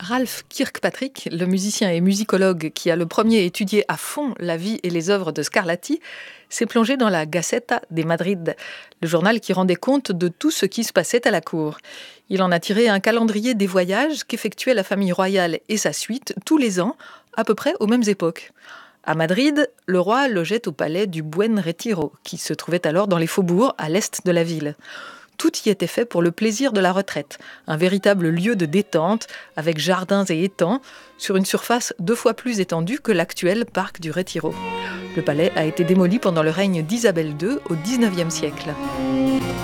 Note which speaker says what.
Speaker 1: Ralph Kirkpatrick, le musicien et musicologue qui a le premier étudié à fond la vie et les œuvres de Scarlatti, s'est plongé dans la Gaceta de Madrid, le journal qui rendait compte de tout ce qui se passait à la cour. Il en a tiré un calendrier des voyages qu'effectuait la famille royale et sa suite tous les ans, à peu près aux mêmes époques. À Madrid, le roi logeait au palais du Buen Retiro, qui se trouvait alors dans les faubourgs à l'est de la ville. Tout y était fait pour le plaisir de la retraite, un véritable lieu de détente, avec jardins et étangs, sur une surface 2 fois plus étendue que l'actuel parc du Retiro. Le palais a été démoli pendant le règne d'Isabelle II au XIXe siècle.